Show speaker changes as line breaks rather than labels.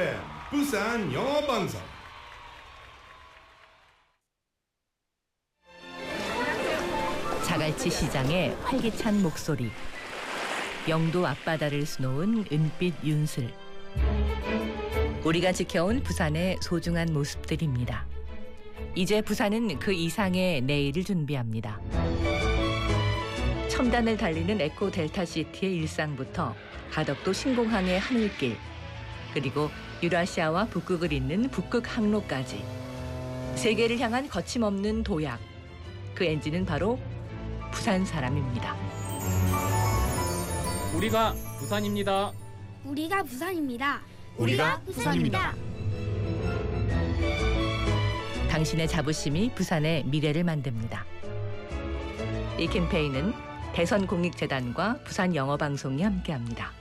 FM 부산 영어 방송.
자갈치 시장의 활기찬 목소리. 영도 앞바다를 수놓은 은빛 윤슬. 우리가 지켜온 부산의 소중한 모습들입니다. 이제 부산은 그 이상의 내일을 준비합니다. 첨단을 달리는 에코 델타시티의 일상부터 가덕도 신공항의 하늘길, 그리고 유라시아와 북극을 잇는 북극 항로까지 세계를 향한 거침없는 도약. 그 엔진은 바로 부산 사람입니다.
우리가 부산입니다.
우리가 부산입니다.
우리가 부산입니다.
당신의 자부심이 부산의 미래를 만듭니다. 이 캠페인은 대선공익재단과 부산영어방송이 함께합니다.